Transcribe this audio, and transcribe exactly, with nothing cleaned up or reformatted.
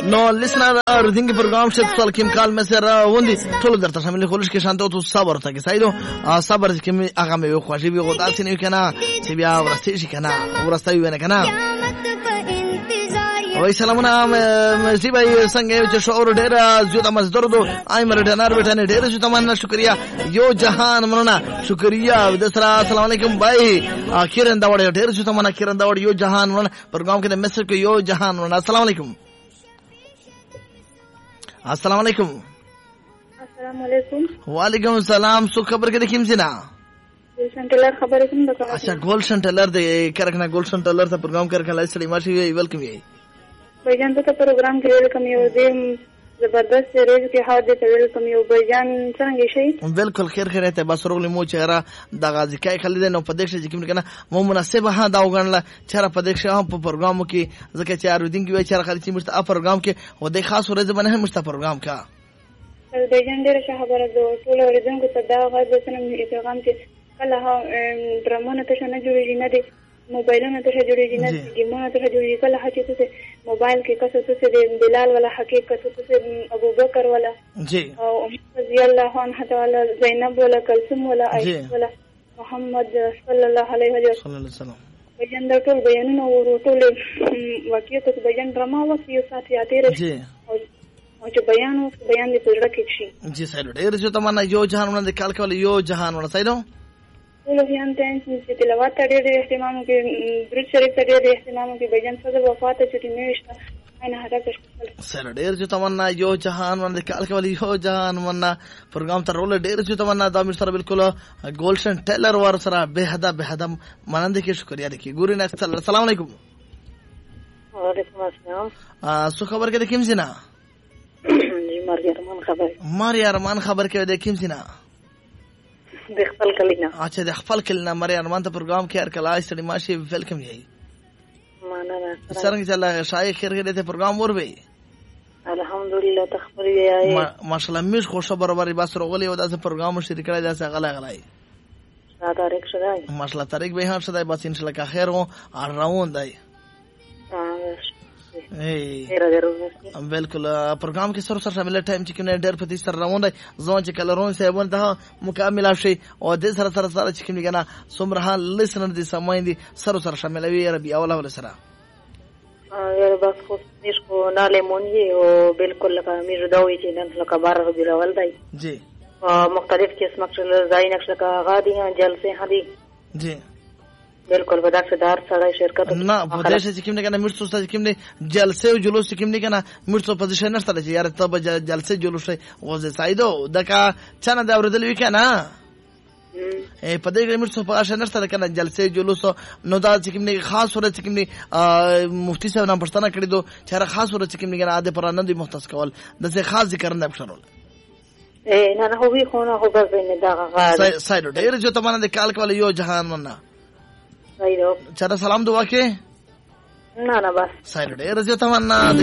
نو listener ردینګ پروګرام شت سال کې کال مې سره وندي ټول درته شامل خلش کې شانته تو صبر ته کې سایدو صبر کې مې هغه مې خوشي به غوډال سینې کنه چې بیا ورسته شي کنه ورسته وي نه کنه وای سلامونه مزي بھائی څنګه چې شعور ډېر زیات مزدور دو ایم رټنر بیٹانه ډېر زیات مننه شکریا یو جهان مننه شکریا د سره السلام علیکم بھائی اخیرا دا وړ ډېر زیات مننه اخیرا دا وړ یو جهان مننه پروګرام کې د میسج کې یو جهان مننه السلام علیکم السلام علیکم السلام علیکم وعلیکم السلام سو خبر کې کوم زینا ګلشن ټلر خبرې کوم د کوم اچھا ګلشن ټلر د کرکنه ګلشن ټلر ته پروګرام کرکلای سړي ماشي ویلکم یې بجان ته پروګرام کې ویلکم یو دیم زبردست ریز کې حاضر ته ویلکم یو بجان څنګه شي بالکل خیر خیر ته بس رغلی مو چهره د غازی کای خلید نو پدیش چې کوم کنه مو مناسبه ها دا وګڼله چهره پدیش هم په پروګرام کې ځکه چې ارو دین کې چهره خالي چې مشته پروګرام کې و د خاص ورځ باندې هم مشته پروګرام کا بجان ډېر شه خبره ده ټول ورځنګو ته دا غږ د سنم پیغام چې کله ها درمونه ته نه جوړیږي نه دي موبایلونه ته جوړیږي نه ګیمونه ته جوړیږي کله هڅه ته موبایل کې کسه ته د بلال ولا حقیقت ته ابو بکر ولا جی او رضی الله عنه تعالی زینب ولا کلثوم ولا عائشہ ولا محمد صلی الله علیه وسلم بیان د ټول بیانونه او ټول واقعیت ته بیان ډرما وسی ساتي اته جی او چې بیان او بیان دې پوره کې شي جی سره ډېر چې تمنا یو جهان ونه کال کول یو جهان ونه سایدو ټول بیان ته چې تلاوت ډېر اهتمام کوي درود شریف ډېر اهتمام کوي بیان څخه وفات چټي نشته انا هدا کښ سره ډېر چې تمنا یو جهان ونه کال کول یو جهان ونه پروګرام ته رول ډېر چې تمنا د امیر سره بالکل ګولشن ټیلر ور سره به هدا به هدا مننه کې شکریا دي کی ګوري نکست السلام علیکم وعلیکم السلام سو خبر کې د کیم زینا جی ماریا ارمان خبر ماریا ارمان خبر کې د کیم زینا د خپل کلینا اچھا د خپل کلینا ماریا ارمان ته پروګرام کې هر کله استړي ماشي ویلکم یې معنا څنګه چې الله شای خیر کې ته پروګرام ور وی الحمدلله تخبر یې ماشاءالله مش خوشو برابر بس روغلی او داسې پروګرام شریک کړی داسې غلا غلای دا تاریخ شدای ماشاءالله تاریخ به هم شدای بس ان شاء الله کا خیر هو اور روان دی بالکل پروګرام کې سره سره شامل ټایم چې کنه ډېر پتی سره روان دی ځون چې کلرون سیبون ته مکمل شي او د سره سره سره چې کنه کنه سمره لسنر دي سماین دي سره سره شامل وي ربي اوله ول سره یاره بس خو نشکو ناله مونږ او بالکل لکه میر دوی چې نن لکه بار ربي راول دی جی مختلف قسم کې ځای نقش لکه غادي جلسه هدي جی بالکل به داسې دار سره شرکت نه په دې چې کوم نه کنه مرڅو ستاسو کوم نه جلسه او جلوس کوم نه کنه مرڅو پوزیشن نشته چې یاره ته به جلسه جلوس غوځي سایدو دکا چانه دا وردل وکنه ا په دې کې مرڅو په اشه نشته کنه جلسه جلوس نو دا چې کوم نه خاص ورته کوم نه مفتی صاحب نام پښتنه کړی دو چې خاص ورته کوم نه عادت پر نه دی مختص کول د څه خاص ذکر نه بشرول ا نه نه هو وی خو نه هو بس نه دا غاړه سایدو ډیر جو ته باندې کال کول یو جهان مننه سایدو چا سلام دعا کې نه نه بس سایدو ډیر جو ته مننه